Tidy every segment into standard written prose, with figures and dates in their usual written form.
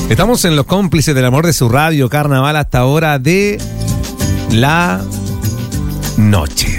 Estamos en los cómplices del amor de su radio Carnaval hasta hora de la noche.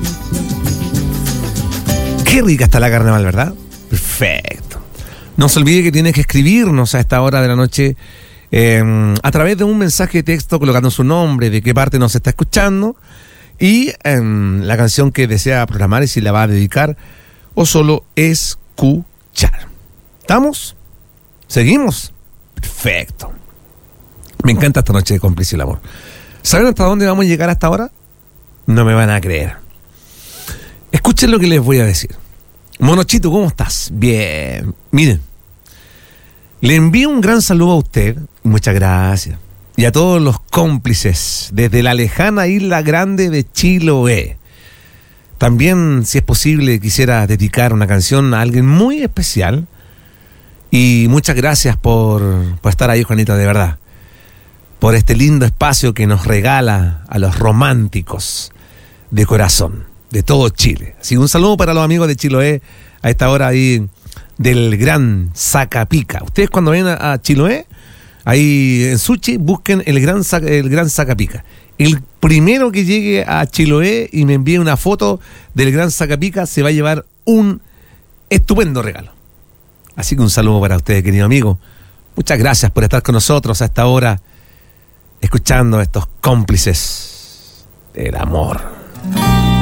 Qué rica está la Carnaval, ¿verdad? Perfecto. No se olvide que tiene que escribirnos a esta hora de la noche a través de un mensaje de texto colocando su nombre, de qué parte nos está escuchando y la canción que desea programar y si la va a dedicar o solo escuchar. ¿Estamos? ¿Seguimos? Perfecto. Me encanta esta noche de Cómplice del Amor. ¿Saben hasta dónde vamos a llegar hasta ahora? No me van a creer. Escuchen lo que les voy a decir. Monochito, ¿cómo estás? Bien. Miren, le envío un gran saludo a usted, muchas gracias, y a todos los cómplices desde la lejana Isla Grande de Chiloé. También, si es posible, quisiera dedicar una canción a alguien muy especial. Y muchas gracias por estar ahí, Juanita, de verdad. Por este lindo espacio que nos regala a los románticos de corazón, de todo Chile. Así que un saludo para los amigos de Chiloé a esta hora ahí del Gran Zacapica. Ustedes cuando ven a Chiloé, ahí en Suchi, busquen el Gran Zacapica. El primero que llegue a Chiloé y me envíe una foto del Gran Zacapica se va a llevar un estupendo regalo. Así que un saludo para ustedes, querido amigo. Muchas gracias por estar con nosotros a esta hora, escuchando a estos cómplices del amor.